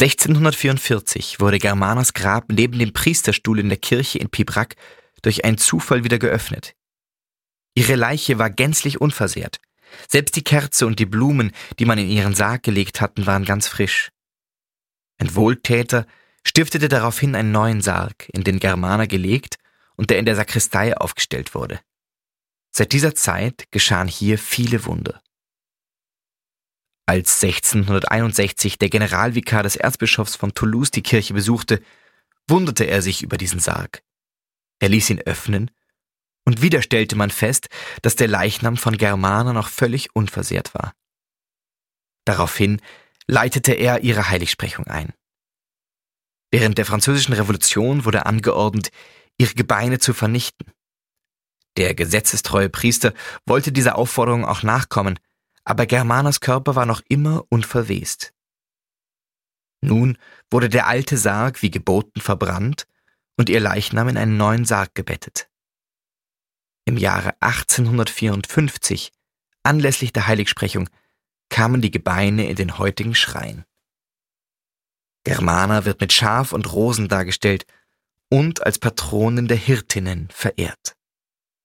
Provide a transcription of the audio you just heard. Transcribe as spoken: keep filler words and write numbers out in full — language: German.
sechzehnhundertvierundvierzig wurde Germanas Grab neben dem Priesterstuhl in der Kirche in Pibrac durch einen Zufall wieder geöffnet. Ihre Leiche war gänzlich unversehrt. Selbst die Kerze und die Blumen, die man in ihren Sarg gelegt hatten, waren ganz frisch. Ein Wohltäter stiftete daraufhin einen neuen Sarg, in den Germana gelegt und der in der Sakristei aufgestellt wurde. Seit dieser Zeit geschahen hier viele Wunder. Als sechzehnhunderteinundsechzig der Generalvikar des Erzbischofs von Toulouse die Kirche besuchte, wunderte er sich über diesen Sarg. Er ließ ihn öffnen und wieder stellte man fest, dass der Leichnam von Germana noch völlig unversehrt war. Daraufhin leitete er ihre Heiligsprechung ein. Während der Französischen Revolution wurde angeordnet, ihre Gebeine zu vernichten. Der gesetzestreue Priester wollte dieser Aufforderung auch nachkommen, aber Germanas Körper war noch immer unverwest. Nun wurde der alte Sarg wie geboten verbrannt und ihr Leichnam in einen neuen Sarg gebettet. Im Jahre achtzehnhundertvierundfünfzig, anlässlich der Heiligsprechung, kamen die Gebeine in den heutigen Schrein. Germana wird mit Schaf und Rosen dargestellt und als Patronin der Hirtinnen verehrt.